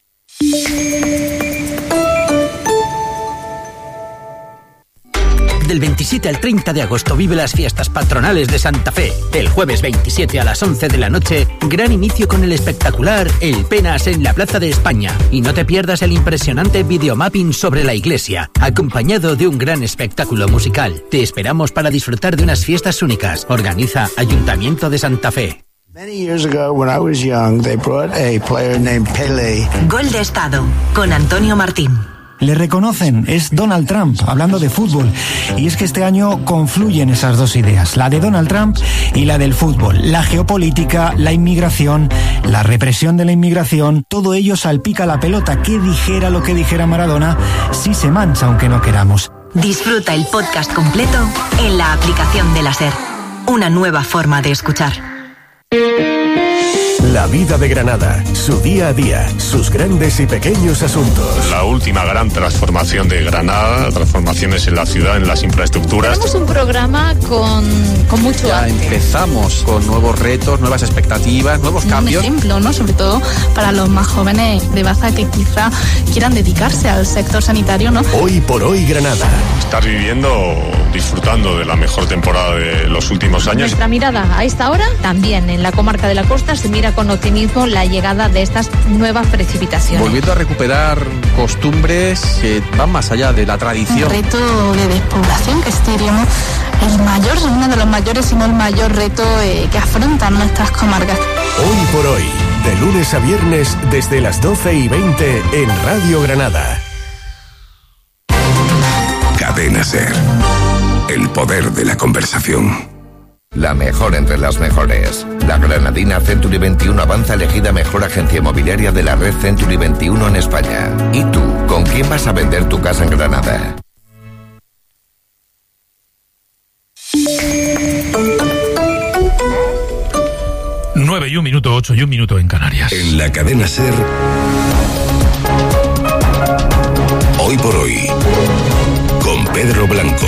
Del veintisiete al treinta de agosto vive las fiestas patronales de Santa Fe. El jueves veintisiete a las once de la noche, gran inicio con el espectacular El Penas en la Plaza de España. Y no te pierdas el impresionante videomapping sobre la iglesia, acompañado de un gran espectáculo musical. Te esperamos para disfrutar de unas fiestas únicas. Organiza Ayuntamiento de Santa Fe. Many years ago, when I was young, they brought a player named Pelé. Gol de Estado, con Antonio Martín. Le reconocen, es Donald Trump, hablando de fútbol. Y es que este año confluyen esas dos ideas, la de Donald Trump y la del fútbol. La geopolítica, la inmigración, la represión de la inmigración, todo ello salpica la pelota. Que dijera lo que dijera Maradona, sí se mancha aunque no queramos. Disfruta el podcast completo en la aplicación de la SER. Una nueva forma de escuchar. La vida de Granada, su día a día, sus grandes y pequeños asuntos. La última gran transformación de Granada, transformaciones en la ciudad, en las infraestructuras. Tenemos un programa con, con mucho ya arte. Empezamos con nuevos retos, nuevas expectativas, nuevos cambios. Un ejemplo, ¿no? Sobre todo para los más jóvenes de Baza que quizá quieran dedicarse al sector sanitario, ¿no? Hoy por hoy Granada. Estar viviendo, disfrutando de la mejor temporada de los últimos años. Nuestra mirada a esta hora, también en la comarca de la Costa, se mira con optimismo la llegada de estas nuevas precipitaciones. Volviendo a recuperar costumbres que van más allá de la tradición. Un reto de despoblación que es, diríamos, el mayor, uno de los mayores, si no el mayor reto eh, que afrontan nuestras comarcas. Hoy por hoy, de lunes a viernes, desde las doce y veinte en Radio Granada. Cadena SER. El poder de la conversación. La mejor entre las mejores. La granadina Century veintiuno avanza elegida mejor agencia inmobiliaria de la red Century veintiuno en España. ¿Y tú, con quién vas a vender tu casa en Granada? Nueve y un minuto, ocho y un minuto en Canarias. En la cadena SER. Hoy por hoy. Con Pedro Blanco.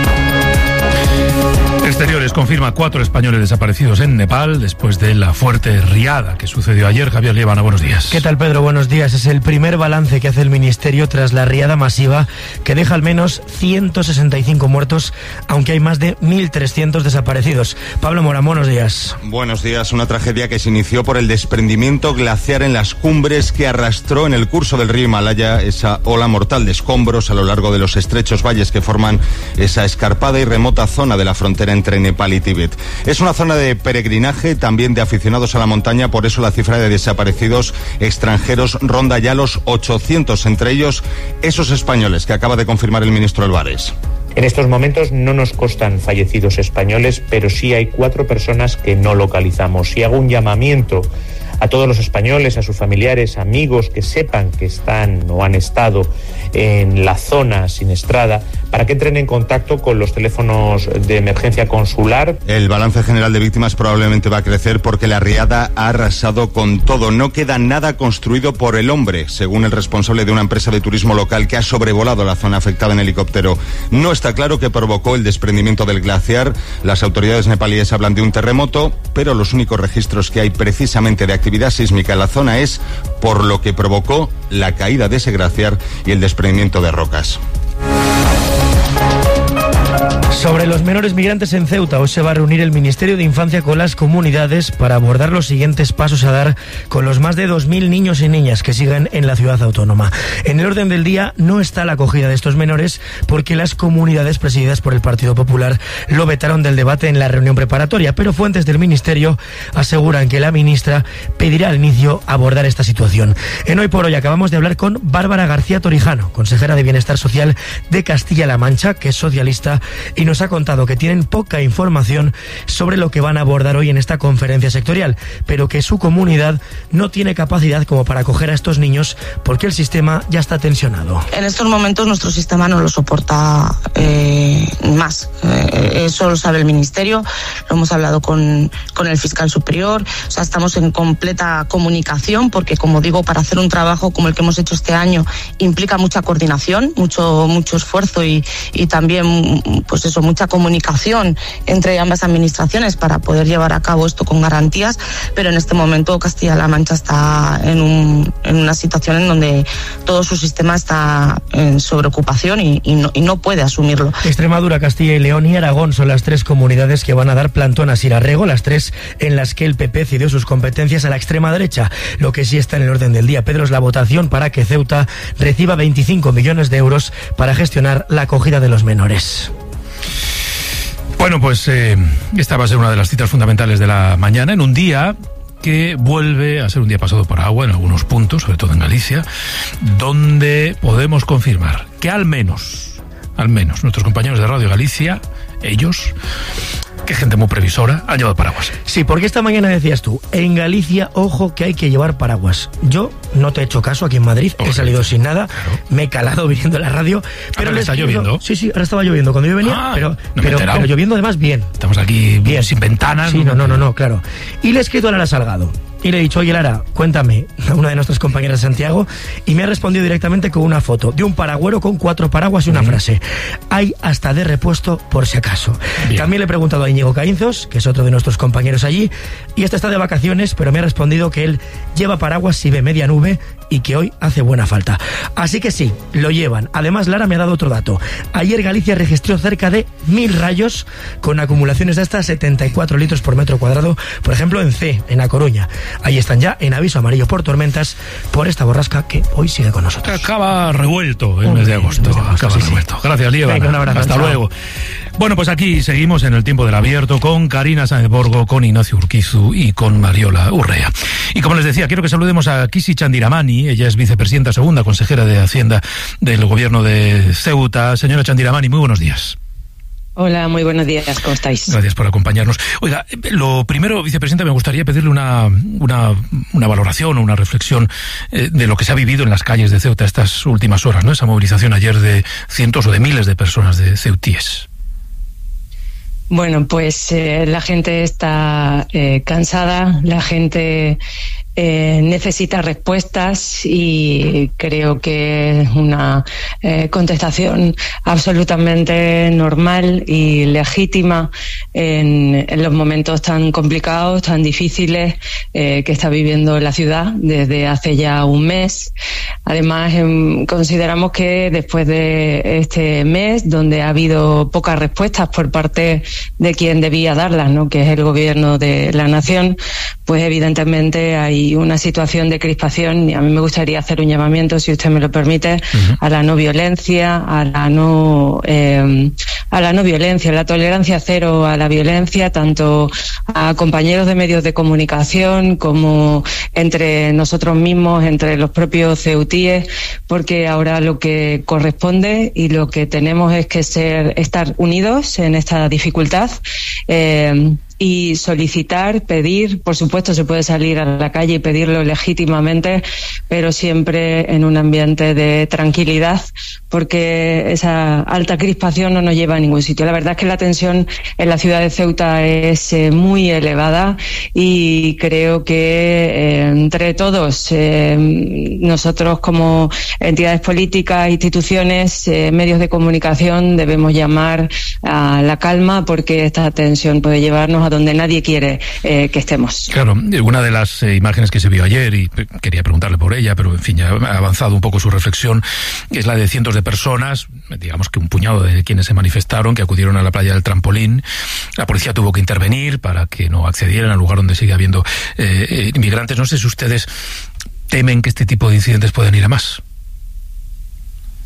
Exteriores confirma cuatro españoles desaparecidos en Nepal después de la fuerte riada que sucedió ayer. Javier Liébana, buenos días. ¿Qué tal, Pedro? Buenos días. Es el primer balance que hace el Ministerio tras la riada masiva que deja al menos ciento sesenta y cinco muertos, aunque hay más de mil trescientos desaparecidos. Pablo Mora, buenos días. Buenos días. Una tragedia que se inició por el desprendimiento glaciar en las cumbres que arrastró en el curso del río Himalaya esa ola mortal de escombros a lo largo de los estrechos valles que forman esa escarpada y remota zona de la frontera entre Nepal y Tíbet. Es una zona de peregrinaje, también de aficionados a la montaña, por eso la cifra de desaparecidos extranjeros ronda ya los ochocientos, entre ellos esos españoles que acaba de confirmar el ministro Álvarez. En estos momentos no nos constan fallecidos españoles, pero sí hay cuatro personas que no localizamos. Y hago un llamamiento a todos los españoles, a sus familiares, amigos que sepan que están o han estado en la zona siniestrada, para que entren en contacto con los teléfonos de emergencia consular. El balance general de víctimas probablemente va a crecer porque la riada ha arrasado con todo. No queda nada construido por el hombre, según el responsable de una empresa de turismo local que ha sobrevolado la zona afectada en helicóptero. No está claro qué provocó el desprendimiento del glaciar. Las autoridades nepalíes hablan de un terremoto, pero los únicos registros que hay precisamente de actividad sísmica en la zona es por lo que provocó la caída de ese glaciar y el desprendimiento de rocas. Sobre los menores migrantes en Ceuta, hoy se va a reunir el Ministerio de Infancia con las comunidades para abordar los siguientes pasos a dar con los más de dos mil niños y niñas que siguen en la ciudad autónoma. En el orden del día no está la acogida de estos menores porque las comunidades presididas por el Partido Popular lo vetaron del debate en la reunión preparatoria, pero fuentes del Ministerio aseguran que la ministra pedirá al inicio abordar esta situación. En Hoy por Hoy acabamos de hablar con Bárbara García Torijano, consejera de Bienestar Social de Castilla-La Mancha, que es socialista, y nos ha contado que tienen poca información sobre lo que van a abordar hoy en esta conferencia sectorial, pero que su comunidad no tiene capacidad como para acoger a estos niños porque el sistema ya está tensionado. En estos momentos nuestro sistema no lo soporta eh, más. Eh, eso lo sabe el Ministerio, lo hemos hablado con, con el fiscal superior, o sea, estamos en completa comunicación porque, como digo, para hacer un trabajo como el que hemos hecho este año implica mucha coordinación, mucho, mucho esfuerzo y, y también, pues eso, mucha comunicación entre ambas administraciones para poder llevar a cabo esto con garantías, pero en este momento Castilla-La Mancha está en, un, en una situación en donde todo su sistema está en sobreocupación y, y, no, y no puede asumirlo. Extremadura, Castilla y León y Aragón son las tres comunidades que van a dar plantón a Sirarrego, las tres en las que el P P cedió sus competencias a la extrema derecha. Lo que sí está en el orden del día, Pedro, es la votación para que Ceuta reciba veinticinco millones de euros para gestionar la acogida de los menores. Bueno, pues eh, esta va a ser una de las citas fundamentales de la mañana, en un día que vuelve a ser un día pasado por agua en algunos puntos, sobre todo en Galicia, donde podemos confirmar que al menos, al menos nuestros compañeros de Radio Galicia, ellos, que gente muy previsora, han llevado paraguas. Sí, porque esta mañana decías tú, en Galicia, ojo que hay que llevar paraguas. Yo no te he hecho caso aquí en Madrid, okay. He salido sin nada, claro. Me he calado viniendo a la radio. Pero ¿Ahora está escrito, lloviendo? Sí, sí, ahora estaba lloviendo cuando yo venía, ah, pero, no pero, pero lloviendo además bien. Estamos aquí bien, sin ventanas. Sí, no, no, no, no, claro. Y le he escrito a Lara Salgado. Y le he dicho, oye Lara, cuéntame, a una de nuestras compañeras de Santiago, y me ha respondido directamente con una foto de un paragüero con cuatro paraguas y una uh-huh. frase. Hay hasta de repuesto por si acaso. Bien. También le he preguntado a Íñigo Caínzos, que es otro de nuestros compañeros allí, y este está de vacaciones, pero me ha respondido que él lleva paraguas si ve media nube y que hoy hace buena falta. Así que sí, lo llevan. Además, Lara me ha dado otro dato. Ayer Galicia registró cerca de mil rayos con acumulaciones de hasta setenta y cuatro litros por metro cuadrado, por ejemplo en C, en A Coruña. Ahí están ya en aviso amarillo por tormentas por esta borrasca que hoy sigue con nosotros. Acaba revuelto el mes de agosto. Mes de agosto Acaba sí, revuelto. Sí. Gracias, Lieva. Venga, un abrazo. Hasta Chao. luego. Bueno, pues aquí seguimos en el tiempo del abierto con Karina Sáenz Borgo, con Ignacio Urquizu y con Mariola Urrea. Y como les decía, quiero que saludemos a Kisi Chandiramani. Ella es vicepresidenta segunda, consejera de Hacienda del gobierno de Ceuta. Señora Chandiramani, muy buenos días. Hola, muy buenos días, ¿cómo estáis? Gracias por acompañarnos. Oiga, lo primero, vicepresidenta, me gustaría pedirle una, una, una valoración o una reflexión eh, de lo que se ha vivido en las calles de Ceuta estas últimas horas, ¿no? Esa movilización ayer de cientos o de miles de personas de ceutíes. Bueno, pues eh, la gente está eh, cansada, la gente eh, necesita respuestas y creo que es una eh, contestación absolutamente normal y legítima en, en los momentos tan complicados, tan difíciles eh, que está viviendo la ciudad desde hace ya un mes. Además, eh, consideramos que después de este mes, donde ha habido pocas respuestas por parte de quien debía darlas, ¿no?, que es el gobierno de la nación, pues evidentemente hay una situación de crispación y a mí me gustaría hacer un llamamiento, si usted me lo permite, uh-huh. a la no violencia, a la no eh, a la no violencia, a la tolerancia cero a la violencia, tanto a compañeros de medios de comunicación como entre nosotros mismos, entre los propios ceutíes, porque ahora lo que corresponde y lo que tenemos es que ser estar unidos en esta dificultad. Eh, y solicitar, pedir, por supuesto se puede salir a la calle y pedirlo legítimamente, pero siempre en un ambiente de tranquilidad, porque esa alta crispación no nos lleva a ningún sitio. La verdad es que la tensión en la ciudad de Ceuta es eh, muy elevada y creo que eh, entre todos, eh, nosotros como entidades políticas, instituciones, eh, medios de comunicación, debemos llamar a la calma, porque esta tensión puede llevarnos a donde nadie quiere eh, que estemos. Claro, una de las eh, imágenes que se vio ayer, y quería preguntarle por ella, pero en fin, ya ha avanzado un poco su reflexión, es la de cientos de personas, digamos que un puñado de quienes se manifestaron, que acudieron a la playa del Trampolín. La policía tuvo que intervenir para que no accedieran al lugar donde sigue habiendo eh, eh, inmigrantes. No sé si ustedes temen que este tipo de incidentes puedan ir a más.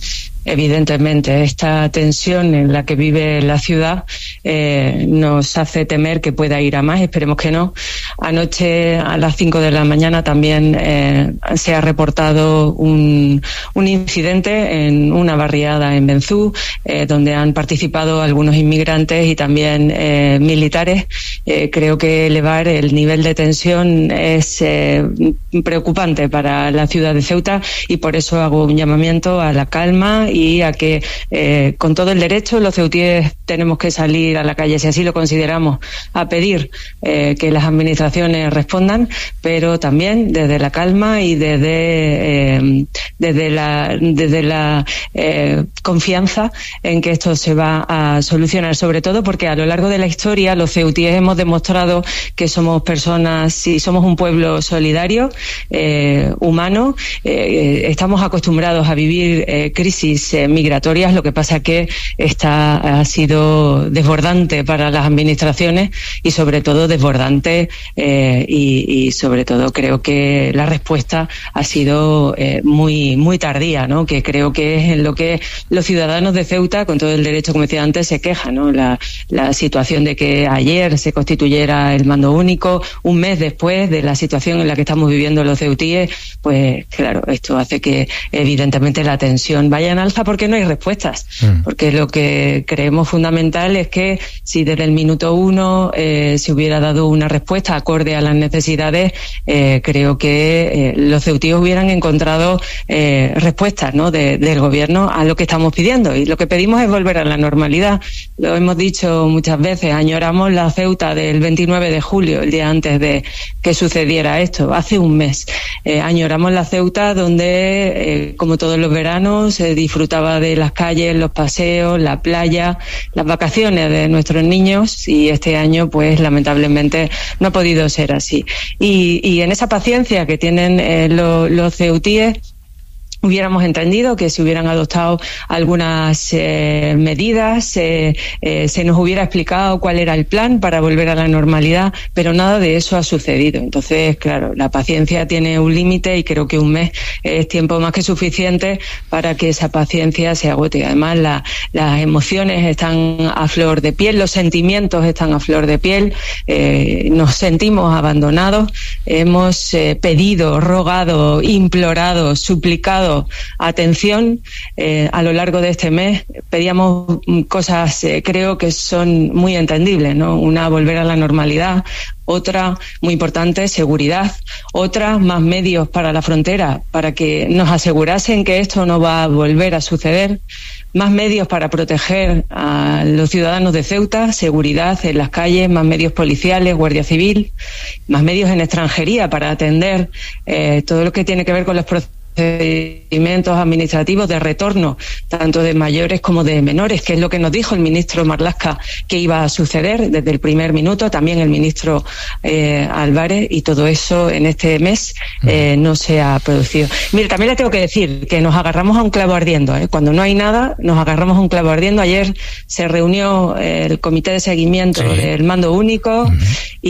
evidentemente esta tensión en la que vive la ciudad eh, nos hace temer que pueda ir a más, esperemos que no. Anoche a las cinco de la mañana también eh, se ha reportado un, un incidente en una barriada en Benzú, eh, donde han participado algunos inmigrantes y también eh, militares. Eh, creo que elevar el nivel de tensión es eh, preocupante para la ciudad de Ceuta y por eso hago un llamamiento a la calma y a que eh, con todo el derecho los ceutíes tenemos que salir a la calle, si así lo consideramos, a pedir eh, que las administraciones respondan, pero también desde la calma y desde, eh, desde la, desde la eh, confianza en que esto se va a solucionar, sobre todo porque a lo largo de la historia los ceutíes hemos demostrado que somos personas y somos un pueblo solidario, eh, humano, eh, estamos acostumbrados a vivir eh, crisis eh, migratorias, lo que pasa que esta ha sido desbordante para las administraciones y sobre todo desbordante eh, y, y sobre todo creo que la respuesta ha sido eh, muy muy tardía, ¿no? Que creo que es en lo que los ciudadanos de Ceuta, con todo el derecho, como decía antes, se quejan, ¿no? La, la situación de que ayer se constituyera el mando único, un mes después de la situación en la que estamos viviendo los ceutíes, pues claro, esto hace que evidentemente la tensión vaya en alza porque no hay respuestas, mm. porque lo que creemos fundamental es que si desde el minuto uno eh, se hubiera dado una respuesta acorde a las necesidades, eh, creo que eh, los ceutíes hubieran encontrado eh, respuestas, ¿no? de, del gobierno a lo que estamos pidiendo, y lo que pedimos es volver a la normalidad. Lo hemos dicho muchas veces, añoramos la Ceuta del veintinueve de julio, el día antes de que sucediera esto, hace un mes. Eh, añoramos la Ceuta donde, eh, como todos los veranos, se disfrutaba de las calles, los paseos, la playa, las vacaciones de nuestros niños, y este año, pues, lamentablemente no ha podido ser así. Y, y en esa paciencia que tienen eh, los, los ceutíes, hubiéramos entendido que se hubieran adoptado algunas eh, medidas, eh, eh, se nos hubiera explicado cuál era el plan para volver a la normalidad, pero nada de eso ha sucedido. Entonces, claro, la paciencia tiene un límite y creo que un mes es tiempo más que suficiente para que esa paciencia se agote. Además, la, las emociones están a flor de piel, los sentimientos están a flor de piel, eh, nos sentimos abandonados, hemos eh, pedido, rogado, implorado, suplicado atención eh, a lo largo de este mes. Pedíamos cosas, eh, creo que son muy entendibles, ¿no? Una, volver a la normalidad; otra, muy importante, seguridad; otra, más medios para la frontera, para que nos asegurasen que esto no va a volver a suceder; más medios para proteger a los ciudadanos de Ceuta, seguridad en las calles, más medios policiales, Guardia Civil; más medios en extranjería para atender eh, todo lo que tiene que ver con los procesos procedimientos administrativos de retorno, tanto de mayores como de menores, que es lo que nos dijo el ministro Marlaska que iba a suceder desde el primer minuto, también el ministro eh, Álvarez, y todo eso en este mes eh, no se ha producido. Mire, también le tengo que decir que nos agarramos a un clavo ardiendo, ¿eh? Cuando no hay nada, nos agarramos a un clavo ardiendo. Ayer se reunió el comité de seguimiento sí. del mando único uh-huh.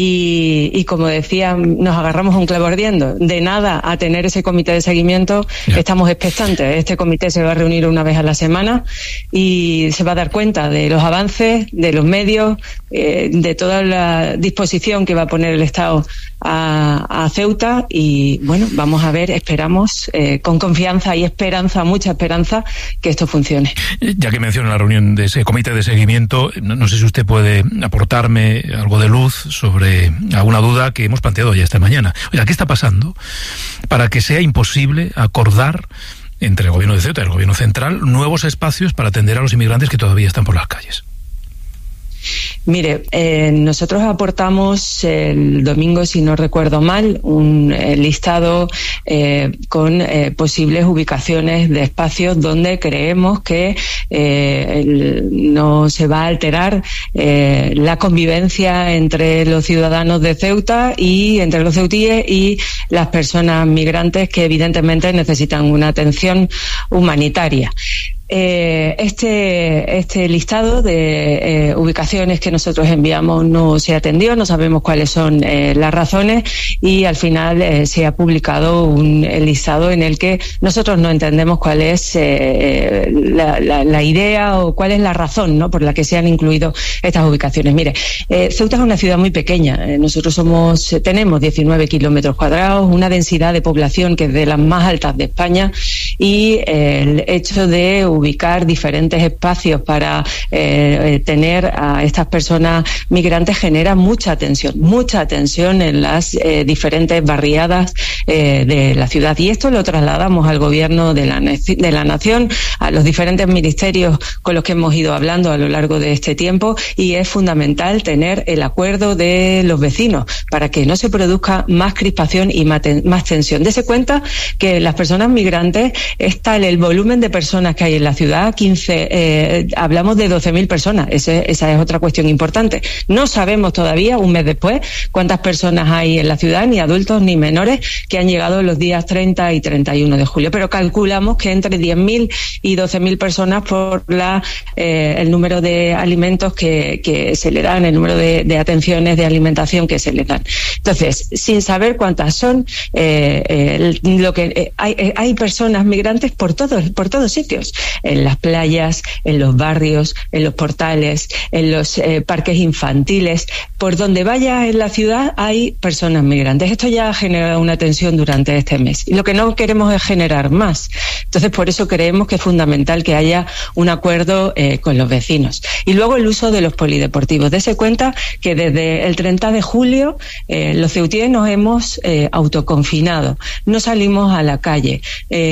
y, y, como decía, nos agarramos a un clavo ardiendo. De nada a tener ese comité de seguimiento, yeah. estamos expectantes. Este comité se va a reunir una vez a la semana y se va a dar cuenta de los avances, de los medios, eh, de toda la disposición que va a poner el Estado a, a Ceuta, y bueno, vamos a ver, esperamos eh, con confianza y esperanza, mucha esperanza, que esto funcione. Ya que menciona la reunión de ese comité de seguimiento, no, no sé si usted puede aportarme algo de luz sobre alguna duda que hemos planteado ya esta mañana. Oiga, ¿qué está pasando para que sea imposible acordar entre el gobierno de Ceuta y el gobierno central nuevos espacios para atender a los inmigrantes que todavía están por las calles? Mire, eh, nosotros aportamos el domingo, si no recuerdo mal, un eh, listado eh, con eh, posibles ubicaciones de espacios donde creemos que eh, el, no se va a alterar eh, la convivencia entre los ciudadanos de Ceuta y entre los ceutíes y las personas migrantes que evidentemente necesitan una atención humanitaria. eh, este, este listado de eh, ubicaciones que nosotros enviamos no se atendió, no sabemos cuáles son eh, las razones y al final eh, se ha publicado un listado en el que nosotros no entendemos cuál es eh, la, la, la idea o cuál es la razón, ¿no?, por la que se han incluido estas ubicaciones. Mire, eh, Ceuta es una ciudad muy pequeña, eh, nosotros somos tenemos diecinueve kilómetros cuadrados, una densidad de población que es de las más altas de España y eh, el hecho de ubicar diferentes espacios para eh, tener a estas personas migrantes genera mucha tensión, mucha tensión en las eh, diferentes barriadas eh, de la ciudad. Y esto lo trasladamos al gobierno de la, de la nación, a los diferentes ministerios con los que hemos ido hablando a lo largo de este tiempo, y es fundamental tener el acuerdo de los vecinos para que no se produzca más crispación y más tensión. Dese cuenta que las personas migrantes es tal el volumen de personas que hay en la ciudad, quince, eh, hablamos de doce mil personas, Ese, esa es otra cuestión importante. No sabemos todavía, un mes después, cuántas personas hay en la ciudad, ni adultos ni menores, que han llegado los días treinta y treinta y uno de julio, pero calculamos que entre diez mil y doce mil personas por la, eh, el número de alimentos que, que se le dan, el número de, de atenciones de alimentación que se les dan. Entonces, sin saber cuántas son, eh, eh, lo que eh, hay, eh, hay personas migrantes por todos, por todos sitios, en las playas, en los barrios, en los portales, en los eh, parques infantiles, por donde vaya en la ciudad hay personas migrantes. Esto ya ha generado una tensión durante este mes y lo que no queremos es generar más. Entonces, por eso creemos que es fundamental que haya un acuerdo eh, con los vecinos. Y luego el uso de los polideportivos. Dese cuenta que desde el treinta de julio eh, los ceutíes nos hemos eh, autoconfinado. No salimos a la calle.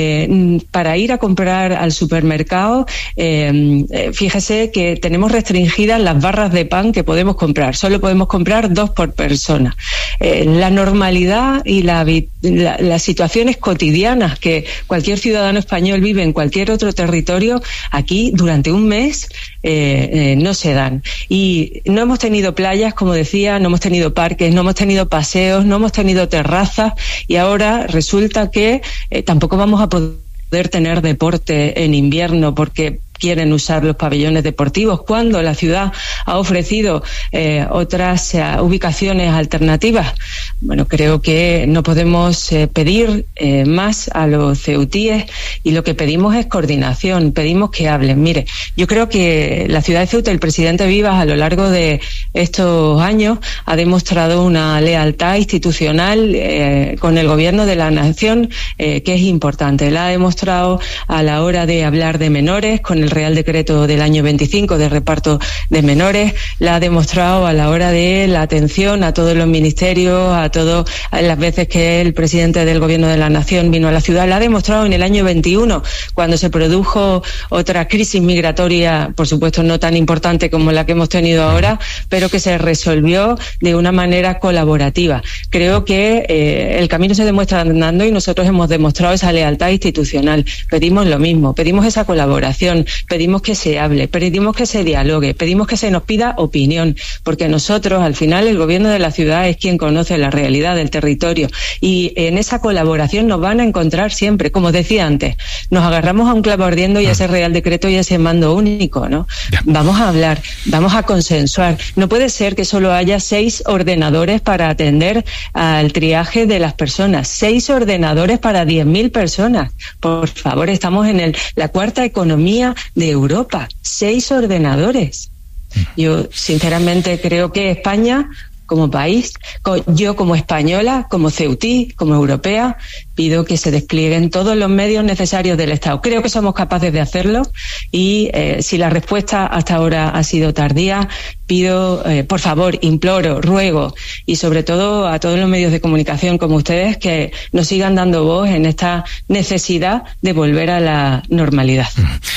Eh, para ir a comprar al supermercado, eh, eh, fíjese que tenemos restringidas las barras de pan que podemos comprar. Solo podemos comprar dos por persona. Eh, la normalidad y la, la, las situaciones cotidianas que cualquier ciudadano español vive en cualquier otro territorio, aquí durante un mes eh, eh, no se dan. Y no hemos tenido playas, como decía, no hemos tenido parques, no hemos tenido paseos, no hemos tenido terrazas y ahora resulta que eh, tampoco vamos a poder tener deporte en invierno porque quieren usar los pabellones deportivos, cuando la ciudad ha ofrecido eh, otras eh, ubicaciones alternativas. Bueno, creo que no podemos eh, pedir eh, más a los ceutíes y lo que pedimos es coordinación, pedimos que hablen. Mire, yo creo que la ciudad de Ceuta, el presidente Vivas, a lo largo de estos años ha demostrado una lealtad institucional eh, con el gobierno de la nación eh, que es importante. La ha demostrado a la hora de hablar de menores, con el Real Decreto del año veinticinco de reparto de menores, la ha demostrado a la hora de la atención a todos los ministerios, a todas las veces que el presidente del Gobierno de la Nación vino a la ciudad, la ha demostrado en el año veintiuno, cuando se produjo otra crisis migratoria, por supuesto no tan importante como la que hemos tenido ahora, pero que se resolvió de una manera colaborativa. Creo que eh, el camino se demuestra andando y nosotros hemos demostrado esa lealtad institucional. Pedimos lo mismo, pedimos esa colaboración, pedimos que se hable, pedimos que se dialogue, pedimos que se nos pida opinión, porque nosotros, al final, el gobierno de la ciudad es quien conoce la realidad del territorio y en esa colaboración nos van a encontrar siempre. Como decía antes, nos agarramos a un clavo ardiendo y a ese Real Decreto y a ese mando único, ¿no? Vamos a hablar, vamos a consensuar. No puede ser que solo haya seis ordenadores para atender al triaje de las personas, seis ordenadores para diez mil personas. Por favor, estamos en el, la cuarta economía de Europa, seis ordenadores. Yo sinceramente creo que España, como país, yo como española, como ceutí, como europea, pido que se desplieguen todos los medios necesarios del Estado. Creo que somos capaces de hacerlo y eh, si la respuesta hasta ahora ha sido tardía, pido, eh, por favor, imploro, ruego y sobre todo a todos los medios de comunicación como ustedes que nos sigan dando voz en esta necesidad de volver a la normalidad.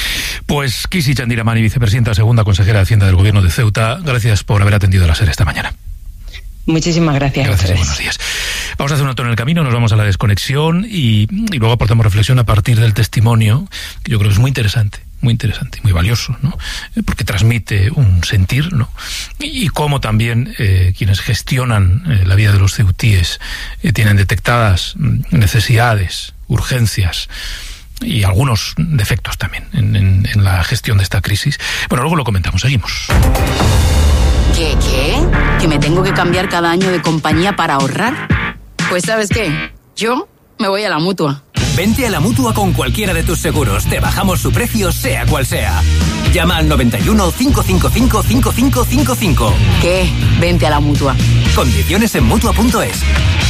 Pues Kisi Chandiramani, vicepresidenta segunda consejera de Hacienda del Gobierno de Ceuta, gracias por haber atendido a la SER esta mañana. Muchísimas gracias. Gracias y buenos días. Vamos a hacer un alto en el camino, nos vamos a la desconexión y, y luego aportamos reflexión a partir del testimonio, que yo creo que es muy interesante, muy interesante, muy valioso, ¿no? Porque transmite un sentir, ¿no? Y, y cómo también eh, quienes gestionan eh, la vida de los ceutíes eh, tienen detectadas necesidades, urgencias, y algunos defectos también en, en, en la gestión de esta crisis. Bueno, luego lo comentamos, seguimos. ¿Qué, qué? ¿Que me tengo que cambiar cada año de compañía para ahorrar? Pues ¿sabes qué? Yo me voy a la Mutua. Vente a la Mutua con cualquiera de tus seguros. Te bajamos su precio, sea cual sea. Llama al noventa y uno, cinco cinco cinco, cinco cinco cinco cinco. ¿Qué? Vente a la Mutua. Condiciones en Mutua punto es.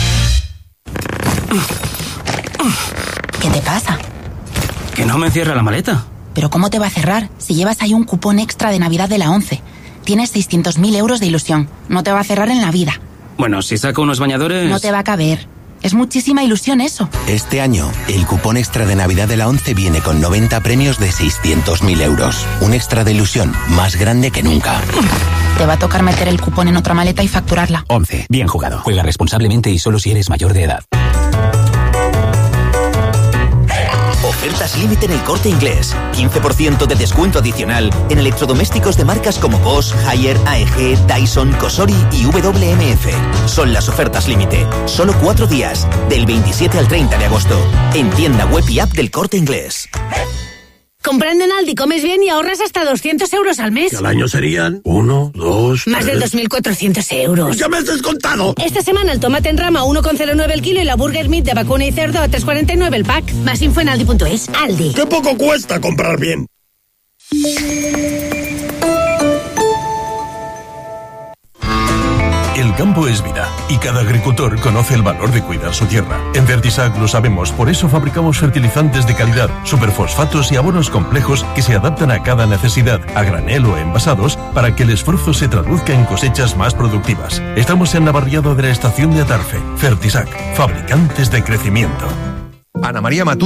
¿Qué te pasa? Que no me cierra la maleta. ¿Pero cómo te va a cerrar si llevas ahí un cupón extra de Navidad de la ONCE? Tienes seiscientos mil euros de ilusión. No te va a cerrar en la vida. Bueno, si saco unos bañadores... No te va a caber. Es muchísima ilusión eso. Este año, el cupón extra de Navidad de la ONCE viene con noventa premios de seiscientos mil euros. Un extra de ilusión más grande que nunca. Te va a tocar meter el cupón en otra maleta y facturarla. ONCE. Bien jugado. Juega responsablemente y solo si eres mayor de edad. Ofertas límite en El Corte Inglés. quince por ciento de descuento adicional en electrodomésticos de marcas como Bosch, Haier, A E G, Dyson, Cosori y W M F. Son las ofertas límite. Solo cuatro días, del veintisiete al treinta de agosto. En tienda web y app del Corte Inglés. Comprando en Aldi comes bien y ahorras hasta doscientos euros al mes. Y al año serían uno, dos, Más de dos mil cuatrocientos euros. ¡Ya me has descontado! Esta semana el tomate en rama a uno coma cero nueve el kilo y la burger meat de vacuna y cerdo a tres cuarenta y nueve el pack. Más info en aldi punto es. Aldi. ¡Qué poco cuesta comprar bien! El campo es vida y cada agricultor conoce el valor de cuidar su tierra. En Fertisac lo sabemos, por eso fabricamos fertilizantes de calidad, superfosfatos y abonos complejos que se adaptan a cada necesidad, a granel o envasados, para que el esfuerzo se traduzca en cosechas más productivas. Estamos en Navarriado de la estación de Atarfe. Fertisac, fabricantes de crecimiento. Ana María Matú